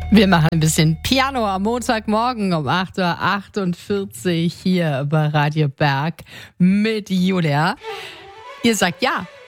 Wir machen ein bisschen Piano am Montagmorgen um 8.48 Uhr hier bei Radio Berg mit Julia. Ihr sagt ja,